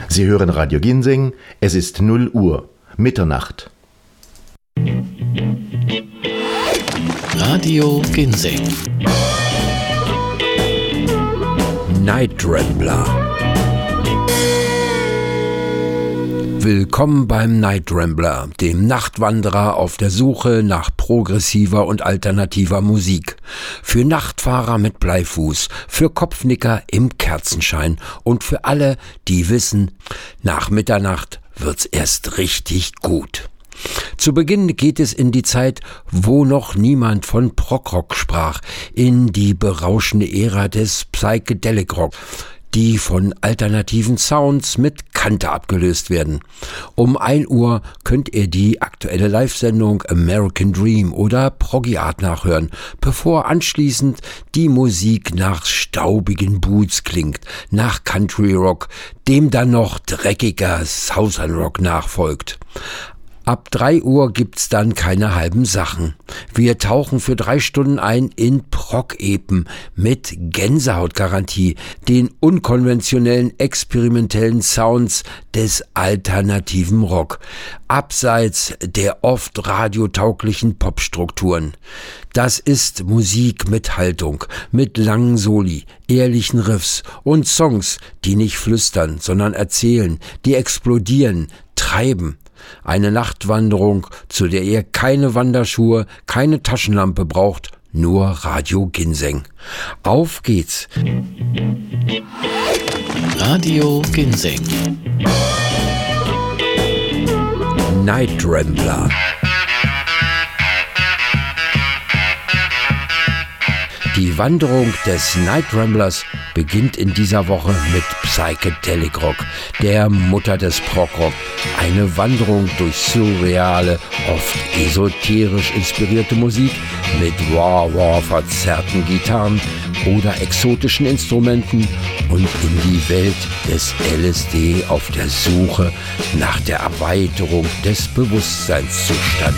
Sie hören Radio Ginseng, es ist 0 Uhr, Mitternacht. Radio Ginseng. Night Rambler. Willkommen beim Night Rambler, dem Nachtwanderer auf der Suche nach progressiver und alternativer Musik. Für Nachtfahrer mit Bleifuß, für Kopfnicker im Kerzenschein und für alle, die wissen, nach Mitternacht wird's erst richtig gut. Zu Beginn geht es in die Zeit, wo noch niemand von Prog-Rock sprach, in die berauschende Ära des Psychedelic Rock, die von alternativen Sounds mit Kante abgelöst werden. Um 1 Uhr könnt ihr die aktuelle Live-Sendung American Dream oder Proggy Art nachhören, bevor anschließend die Musik nach staubigen Boots klingt, nach Country Rock, dem dann noch dreckiger Southern Rock nachfolgt. Ab 3 Uhr gibt's dann keine halben Sachen. Wir tauchen für 3 Stunden ein in Prog-Epen mit Gänsehautgarantie, den unkonventionellen, experimentellen Sounds des alternativen Rock, abseits der oft radiotauglichen Popstrukturen. Das ist Musik mit Haltung, mit langen Soli, ehrlichen Riffs und Songs, die nicht flüstern, sondern erzählen, die explodieren, treiben. Eine Nachtwanderung, zu der ihr keine Wanderschuhe, keine Taschenlampe braucht, nur Radio Ginseng. Auf geht's! Radio Ginseng. Night Rambler. Die Wanderung des Night Ramblers beginnt in dieser Woche mit Psychedelic Rock, der Mutter des Prog-Rock. Eine Wanderung durch surreale, oft esoterisch inspirierte Musik mit verzerrten Gitarren oder exotischen Instrumenten und in die Welt des LSD auf der Suche nach der Erweiterung des Bewusstseinszustands.